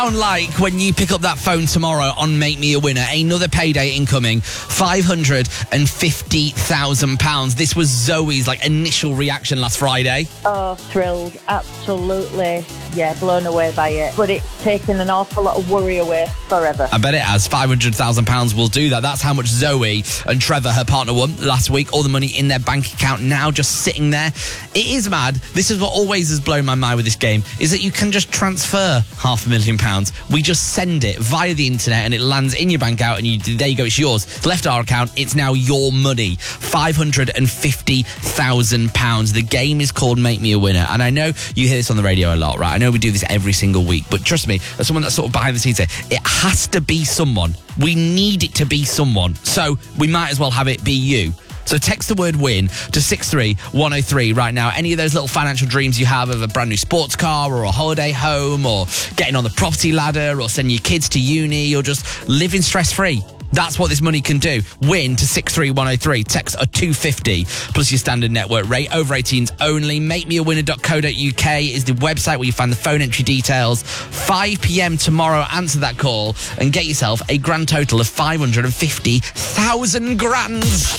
Sound like when you pick up that phone tomorrow on Make Me a Winner, another payday incoming, £550,000. This was Zoe's initial reaction last Friday. Oh, thrilled. Absolutely. Yeah, blown away by it. But it's taken an awful lot of worry away forever. I bet it has. £500,000 will do that. That's how much Zoe and Trevor, her partner, won last week. All the money in their bank account now, just sitting there. It is mad. This is what always has blown my mind with this game, is that you can just transfer £500,000. We just send it via the internet and it lands in your bank account and there you go, it's yours. It's left our account, it's now your money. £550,000. The game is called Make Me a Winner. And I know you hear this on the radio a lot, right? I know we do this every single week, but trust me, as someone that's sort of behind the scenes here, it has to be someone. We need it to be someone. So we might as well have it be you. So text the word win to 63103 right now. Any of those little financial dreams you have of a brand new sports car or a holiday home or getting on the property ladder or sending your kids to uni or just living stress-free. That's what this money can do. Win to 63103. Text a 250 plus your standard network rate. Over 18s only. MakeMeAWinner.co.uk is the website where you find the phone entry details. 5 p.m. tomorrow. Answer that call and get yourself a grand total of 550,000 grand.